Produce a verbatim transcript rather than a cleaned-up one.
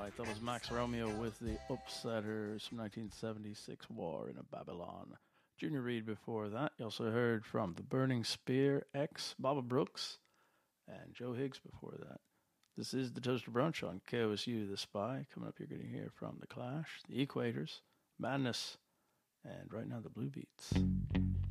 right, that was Max Romeo with the Upsetters from nineteen seventy-six, War in a Babylon. Junior Reid before that. You also heard from The Burning Spear, X, Baba Brooks, and Joe Higgs before that. This is the Toaster Brunch on K O S U The Spy. Coming up, you're going to hear from The Clash, The Equators, Madness, and right now the Blue Beats.